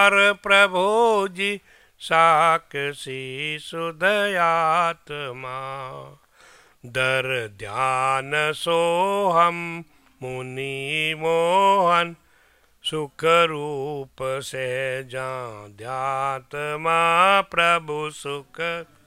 प्रभु जी साक्षी सुदयात्मा, दर ध्यान सोहम मुनि मोहन, सुख रूप से जाध्यात्मा प्रभु सुख